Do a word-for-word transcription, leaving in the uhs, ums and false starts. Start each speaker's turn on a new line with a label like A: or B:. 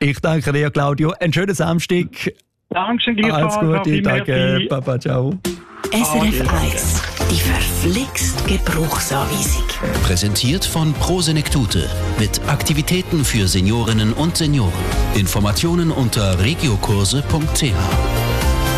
A: Ich danke dir, Claudio. Einen schönen Samstag.
B: Dankeschön, gleichfalls.
A: Alles Gute, danke. Papa, ciao.
C: S R F eins, die verflixt Gebrauchsanweisung.
D: Präsentiert von Pro Senektute mit Aktivitäten für Seniorinnen und Senioren. Informationen unter regiokurse punkt c h.